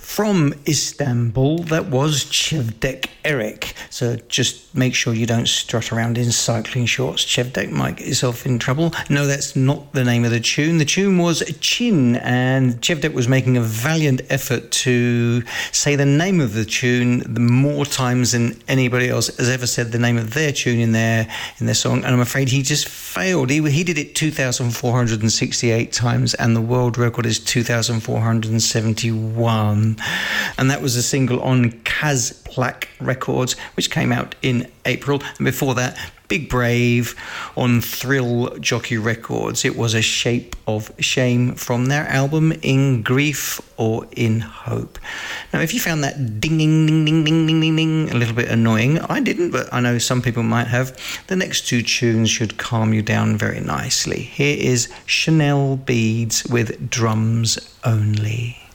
From Istanbul, that was Cevdet Eric. So just make sure you don't strut around in cycling shorts. Cevdet might get yourself in trouble. No, that's not the name of the tune. The tune was Chin, and Cevdet was making a valiant effort to say the name of the tune more times than anybody else has ever said the name of their tune in their song, and I'm afraid he just failed. He did it 2,468 times, and the world record is 2,471. And that was a single on Kazplak Records, which came out in April. And before that, Big Brave on Thrill Jockey Records. It was A Shape of Shame from their album In Grief or In Hope. Now, if you found that ding, ding, ding, ding, ding, ding, ding, ding a little bit annoying, I didn't, but I know some people might have, the next two tunes should calm you down very nicely. Here is Chanel Beads with Drums Only.